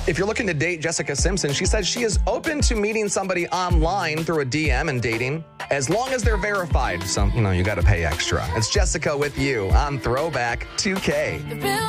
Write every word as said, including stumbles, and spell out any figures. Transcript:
If you're looking to date Jessica Simpson, she says she is open to meeting somebody online through a D M and dating as long as they're verified. So, you know, you got to pay extra. It's Jessica with you on Throwback two K.